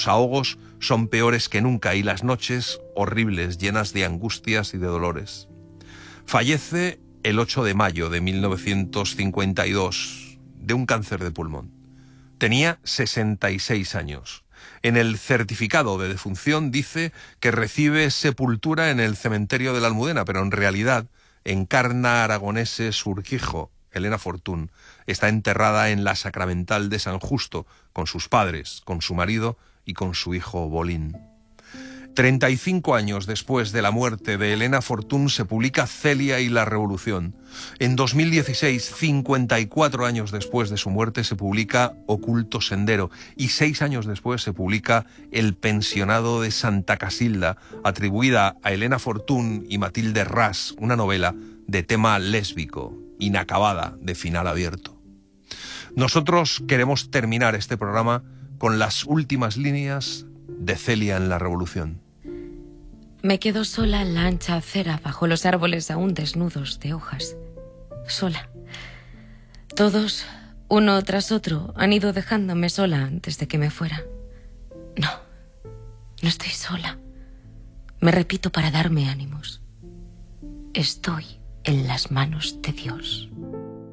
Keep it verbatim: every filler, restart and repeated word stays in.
Los ahogos son peores que nunca y las noches horribles, llenas de angustias y de dolores. Fallece el ocho de mayo de mil novecientos cincuenta y dos de un cáncer de pulmón. Tenía sesenta y seis años. En el certificado de defunción dice que recibe sepultura en el cementerio de la Almudena, pero en realidad Encarna Aragoneses Urquijo, Elena Fortún, está enterrada en la Sacramental de San Justo, con sus padres, con su marido y con su hijo Bolín. treinta y cinco años después de la muerte de Elena Fortún se publica Celia y la Revolución. En dos mil dieciséis, cincuenta y cuatro años después de su muerte, se publica Oculto Sendero y seis años después se publica El pensionado de Santa Casilda, atribuida a Elena Fortún y Matilde Ras, una novela de tema lésbico, inacabada, de final abierto. Nosotros queremos terminar este programa con las últimas líneas de Celia en la Revolución. Me quedo sola en la ancha acera bajo los árboles aún desnudos de hojas. Sola. Todos, uno tras otro, han ido dejándome sola antes de que me fuera. No, no estoy sola. Me repito para darme ánimos. Estoy en las manos de Dios.